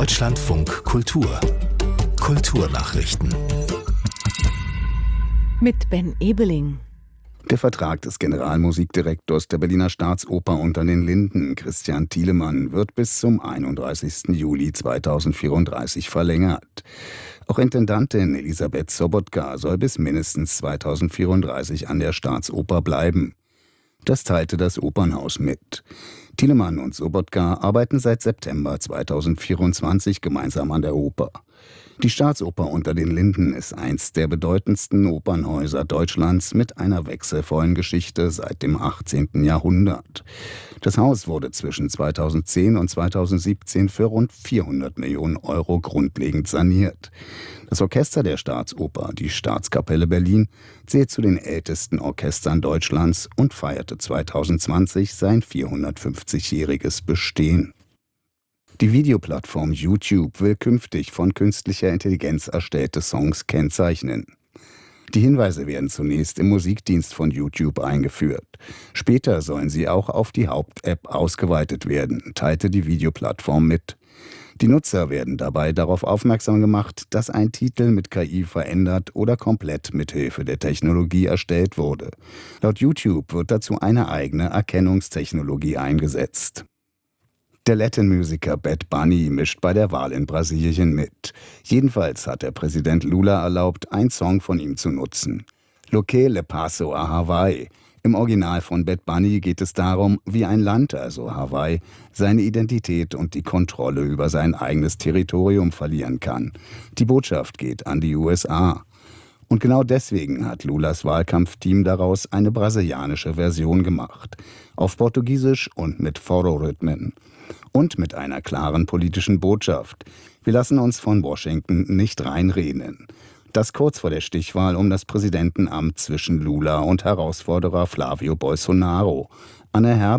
Deutschlandfunk Kultur. Kulturnachrichten. Mit Ben Ebeling. Der Vertrag des Generalmusikdirektors der Berliner Staatsoper unter den Linden, Christian Thielemann, wird bis zum 31. Juli 2034 verlängert. Auch Intendantin Elisabeth Sobotka soll bis mindestens 2034 an der Staatsoper bleiben. Das teilte das Opernhaus mit. Thielemann und Sobotka arbeiten seit September 2024 gemeinsam an der Oper. Die Staatsoper unter den Linden ist eins der bedeutendsten Opernhäuser Deutschlands mit einer wechselvollen Geschichte seit dem 18. Jahrhundert. Das Haus wurde zwischen 2010 und 2017 für rund 400 Millionen Euro grundlegend saniert. Das Orchester der Staatsoper, die Staatskapelle Berlin, zählt zu den ältesten Orchestern Deutschlands und feierte 2020 sein 450-jähriges Bestehen. Die Videoplattform YouTube will künftig von künstlicher Intelligenz erstellte Songs kennzeichnen. Die Hinweise werden zunächst im Musikdienst von YouTube eingeführt. Später sollen sie auch auf die Haupt-App ausgeweitet werden, teilte die Videoplattform mit. Die Nutzer werden dabei darauf aufmerksam gemacht, dass ein Titel mit KI verändert oder komplett mit Hilfe der Technologie erstellt wurde. Laut YouTube wird dazu eine eigene Erkennungstechnologie eingesetzt. Der Latin-Musiker Bad Bunny mischt bei der Wahl in Brasilien mit. Jedenfalls hat der Präsident Lula erlaubt, einen Song von ihm zu nutzen. Lo que le paso a Hawaii. Im Original von Bad Bunny geht es darum, wie ein Land, also Hawaii, seine Identität und die Kontrolle über sein eigenes Territorium verlieren kann. Die Botschaft geht an die USA. Und genau deswegen hat Lulas Wahlkampfteam daraus eine brasilianische Version gemacht. Auf Portugiesisch und mit Forró-Rhythmen. Und mit einer klaren politischen Botschaft. Wir lassen uns von Washington nicht reinreden. Das kurz vor der Stichwahl um das Präsidentenamt zwischen Lula und Herausforderer Flavio Bolsonaro. Anne